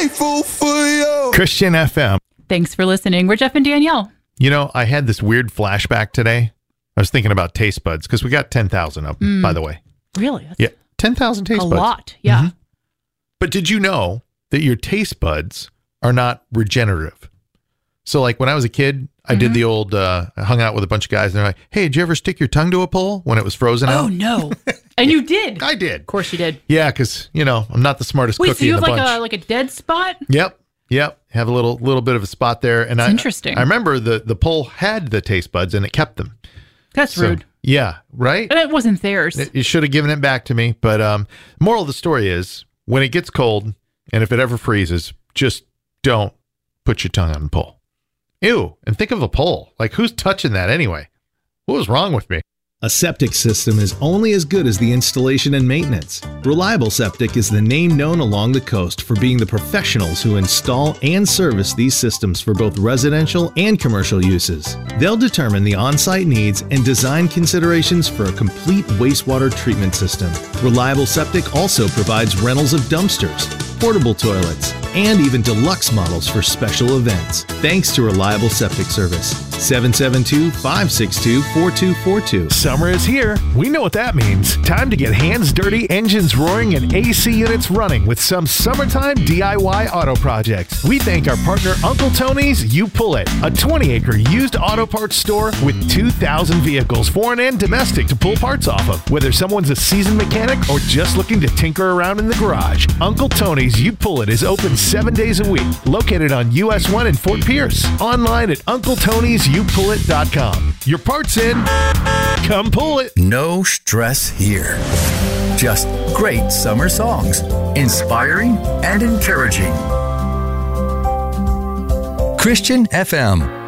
grateful for you. Christian FM. Thanks for listening. We're Jeff and Danielle. You know, I had this weird flashback today. I was thinking about taste buds because we got 10,000 of them, by the way. Really? That's Yeah, 10,000 taste buds. a lot. Yeah. Mm-hmm. But did you know that your taste buds are not regenerative? So like when I was a kid, I did the old, I hung out with a bunch of guys and they're like, hey, did you ever stick your tongue to a pole when it was frozen out? Oh, no. And you did. I did. Of course you did. Yeah, because, you know, I'm not the smartest Wait, cookie so you in have the bunch. like a dead spot? Yep. Have a little bit of a spot there. And interesting. I remember the pole had the taste buds and it kept them. That's rude. Yeah, right? And it wasn't theirs. You should have given it back to me. But moral of the story is, when it gets cold, and if it ever freezes, just don't put your tongue on the pole. Ew. And think of a pole. Like, who's touching that anyway? What was wrong with me? A septic system is only as good as the installation and maintenance. Reliable Septic is the name known along the coast for being the professionals who install and service these systems for both residential and commercial uses. They'll determine the on-site needs and design considerations for a complete wastewater treatment system. Reliable Septic also provides rentals of dumpsters, portable toilets, and even deluxe models for special events. Thanks to Reliable Septic Service. 772-562-4242. Summer is here. We know what that means. Time to get hands dirty, engines roaring, and AC units running with some summertime DIY auto projects. We thank our partner Uncle Tony's You Pull It, a 20-acre used auto parts store with 2,000 vehicles, foreign and domestic, to pull parts off of. Whether someone's a seasoned mechanic or just looking to tinker around in the garage, Uncle Tony's You Pull It is open 7 days a week. Located on US 1 in Fort Pierce. Online at UncleTony'sYouPullIt.com. Your parts in. Come pull it. No stress here. Just great summer songs. Inspiring and encouraging. Christian FM.